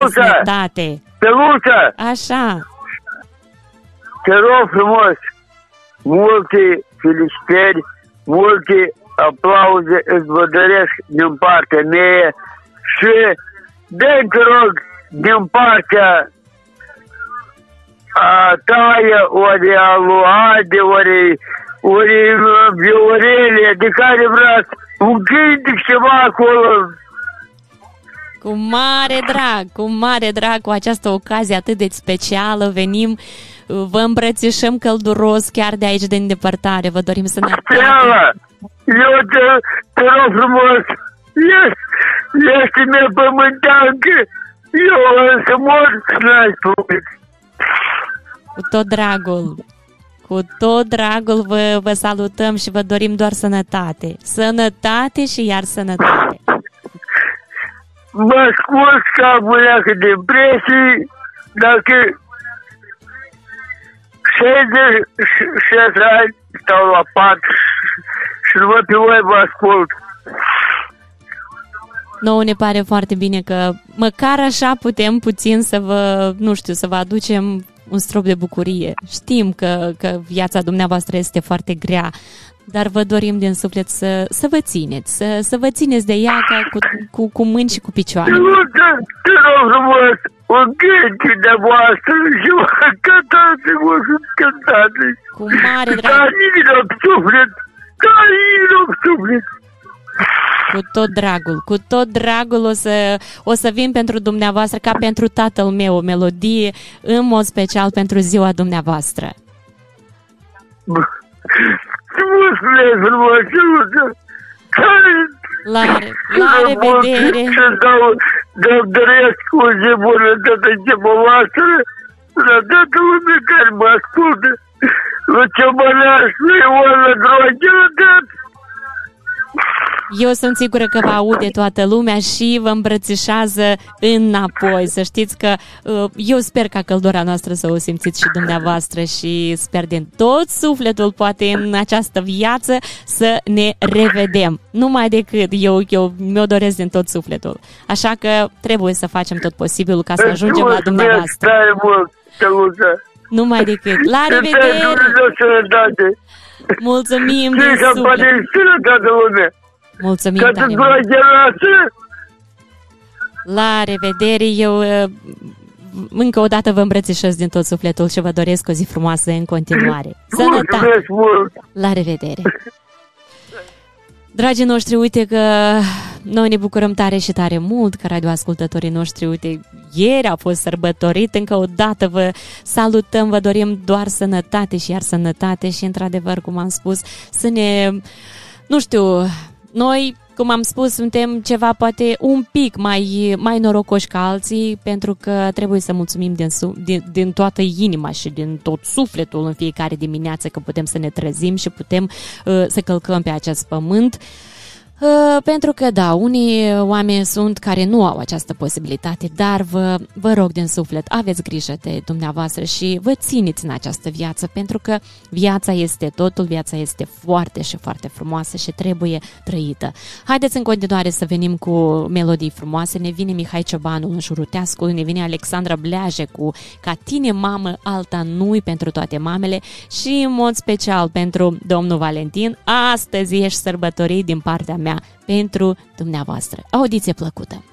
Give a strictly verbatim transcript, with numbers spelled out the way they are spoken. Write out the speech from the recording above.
sănătate. Steluță! Așa. Te rog frumos, multe felicitări, multe aplauze îți vă doresc din partea mea și dă-mi, te rog, din partea a Taia, ori a lui Ade, ori, ori Viorelia, de care vreați un cântec ceva acolo. Cu mare drag, cu mare drag, cu această ocazie atât de specială, venim, vă îmbrățișăm călduros chiar de aici, din depărtare, vă dorim sănătate. Steala, eu te, te rog frumos, ești, ești mea pământeancă, eu să mor să n-ai spus. Cu tot dragul, cu tot dragul vă, vă salutăm și vă dorim doar sănătate. Sănătate și iar sănătate. Mă scuz ca buleacă de presii, dacă șaizeci și șase ani stau la pat și nu vă pe voi vă ascult. Nouă ne pare foarte bine că măcar așa putem puțin să vă, nu știu, să vă aducem un strop de bucurie. Știm că, că viața dumneavoastră este foarte grea, dar vă dorim din suflet să, să vă țineți, să, să vă țineți de ea ca cu, cu, cu mâini și cu picioare. Te rog frumos, un cântec de voastră și mă cântați, mă sunt cântate. Cu mare drag. Ca inimă suflet, ca inimă suflet. Cu tot dragul, cu tot dragul o să, o să vin pentru dumneavoastră ca pentru tatăl meu, o melodie în mod special pentru ziua dumneavoastră. Mulțumesc frumos, La, la revedere! Să dau, dau doresc o zi bună toată începul voastră, la toată lumea care mă ascultă, la Ciobănaș, la Ioan, la Droche, la tot. Eu sunt sigură că vă aude toată lumea și vă îmbrățișează înapoi. Să știți că eu sper ca căldura noastră să o simțiți și dumneavoastră și sper din tot sufletul, poate în această viață, să ne revedem. Numai decât eu, eu mi-o doresc din tot sufletul. Așa că trebuie să facem tot posibilul ca să ajungem la dumneavoastră. Numai decât. La revedere! Mulțumim din suflet! Mulțumim tare mult! La revedere! Eu încă o dată vă îmbrățișez din tot sufletul și vă doresc o zi frumoasă în continuare. Sănătate! La revedere! Dragii noștri, uite că noi ne bucurăm tare și tare mult că radioascultătorii noștri, uite, ieri a fost sărbătorit, încă o dată vă salutăm, vă dorim doar sănătate și iar sănătate și, într-adevăr, cum am spus, să ne, nu știu, noi, cum am spus, suntem ceva poate un pic mai, mai norocoși ca alții, pentru că trebuie să mulțumim din, din, din toată inima și din tot sufletul în fiecare dimineață că putem să ne trezim și putem uh, să călcăm pe acest pământ. Uh, pentru că, da, unii oameni sunt care nu au această posibilitate, dar vă, vă rog din suflet, aveți grijă de dumneavoastră și vă țineți în această viață, pentru că viața este totul, viața este foarte și foarte frumoasă și trebuie trăită. Haideți în continuare să venim cu melodii frumoase. Ne vine Mihai Ciobanu în Șuruteascu, ne vine Alexandra Bleaje cu Ca tine, mamă, alta nu-i pentru toate mamele și, în mod special, pentru domnul Valentin, astăzi ești sărbătorit din partea mea pentru dumneavoastră. Audiție plăcută!